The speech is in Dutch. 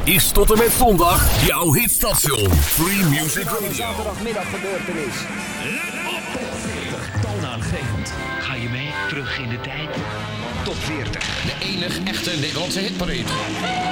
is tot en met zondag jouw hitstation. Free Music Radio. Zaterdagmiddag gebeurtenis. Toonaangevend. Ga je mee terug in de tijd? Top 40. De enige echte Nederlandse hitparade.